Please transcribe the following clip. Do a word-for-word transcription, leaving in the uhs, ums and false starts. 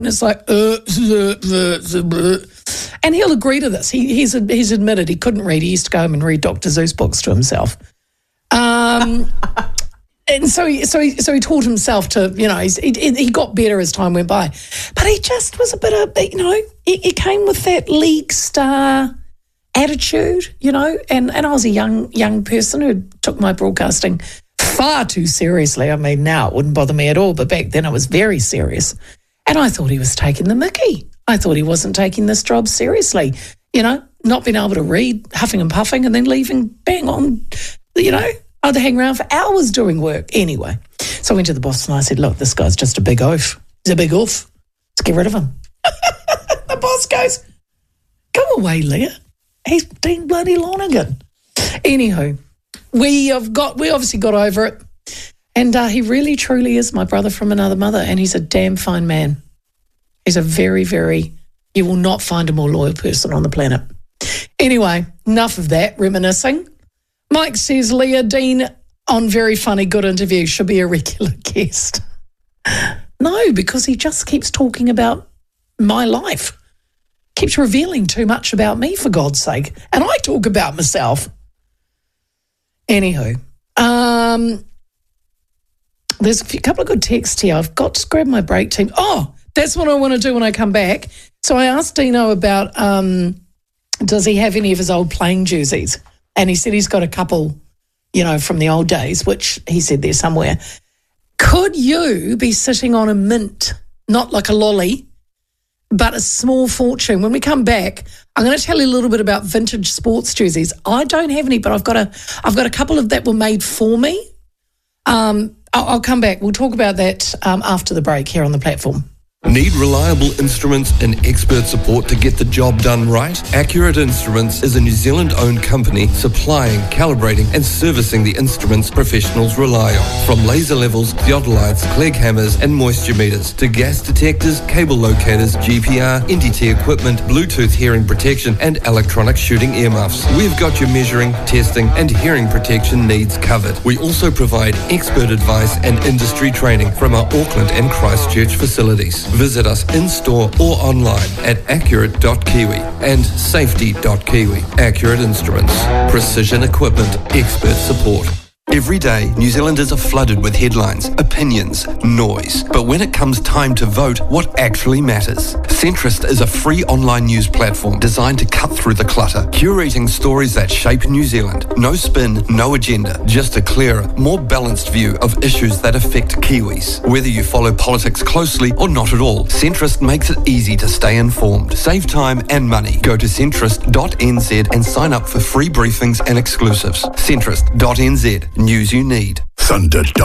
And it's like, uh, uh, uh, uh, and he'll agree to this. He, he's he's admitted he couldn't read. He used to go home and read Doctor Zeus books to himself. Um, and so he, so he, so he taught himself to, you know, he's, he he got better as time went by. But he just was a bit of, you know, he, he came with that league star attitude, you know, and, and I was a young young person who took my broadcasting far too seriously. I mean, now it wouldn't bother me at all, but back then it was very serious. And I thought he was taking the mickey. I thought he wasn't taking this job seriously, you know, not being able to read, huffing and puffing, and then leaving bang on, you know. I'd hang around for hours doing work. Anyway, so I went to the boss and I said, look, this guy's just a big oaf. He's a big oof. Let's get rid of him. The boss goes, come away, Leah. He's Dean bloody Lonergan. Anywho, we have got, we obviously got over it. And uh, he really, truly is my brother from another mother, and he's a damn fine man. He's a very, very, you will not find a more loyal person on the planet. Anyway, enough of that reminiscing. Mike says Leah Dean on Very Funny Good Interview should be a regular guest. No, because he just keeps talking about my life. Keeps revealing too much about me, for God's sake. And I talk about myself. Anywho, um... there's a few, couple of good texts here. I've got to grab my break team. Oh, that's what I want to do when I come back. So I asked Dino about um, does he have any of his old playing jerseys? And he said he's got a couple, you know, from the old days, which he said they're somewhere. Could you be sitting on a mint, not like a lolly, but a small fortune? When we come back, I'm going to tell you a little bit about vintage sports jerseys. I don't have any, but I've got a, I've got a couple of that were made for me. Um, I'll, I'll come back. We'll talk about that um, after the break here on the platform. Need reliable instruments and expert support to get the job done right? Accurate Instruments is a New Zealand-owned company supplying, calibrating and servicing the instruments professionals rely on. From laser levels, theodolites, Clegg hammers and moisture meters to gas detectors, cable locators, G P R, N D T equipment, Bluetooth hearing protection and electronic shooting earmuffs. We've got your measuring, testing and hearing protection needs covered. We also provide expert advice and industry training from our Auckland and Christchurch facilities. Visit us in-store or online at accurate dot kiwi and safety dot kiwi. Accurate Instruments. Precision equipment. Expert support. Every day, New Zealanders are flooded with headlines, opinions, noise. But when it comes time to vote, what actually matters? Centrist is a free online news platform designed to cut through the clutter, curating stories that shape New Zealand. No spin, no agenda, just a clearer, more balanced view of issues that affect Kiwis. Whether you follow politics closely or not at all, Centrist makes it easy to stay informed. Save time and money. Go to centrist dot n z and sign up for free briefings and exclusives. centrist dot n z. News you need. Thunder.